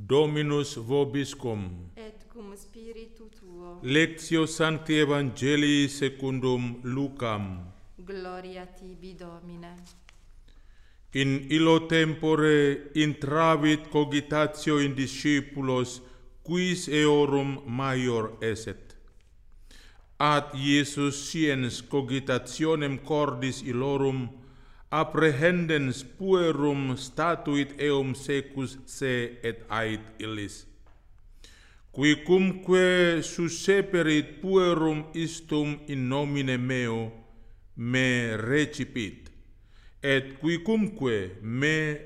Dominus vobiscum. Et cum spiritu tuo. Lectio Sancti Evangelii secundum Lucam. Gloria tibi, Domine. In illo tempore intravit cogitatio in discipulos quis eorum maior esset. Ad Iesus sciens cogitationem cordis illorum apprehendens puerum statuit eum secus se et ait illis. Quicumque susceperit puerum istum in nomine meo, me recipit, et quicumque me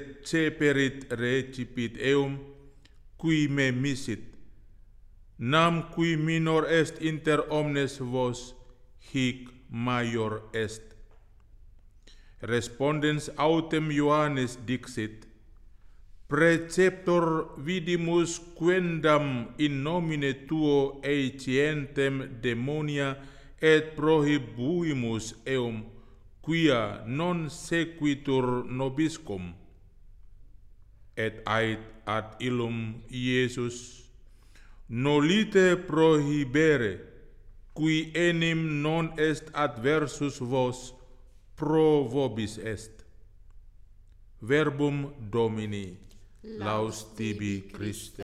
recipit eum, qui me misit. Nam qui minor est inter omnes vos, hic maior est. Respondens autem Ioannes dixit: Preceptor vidimus quendam in nomine tuo eitientem demonia et prohibuimus eum, quia non sequitur nobiscum. Et ait ad illum Iesus: Nolite prohibere, qui enim non est adversus vos, pro vobis est. Verbum Domini. Laus tibi, Christe.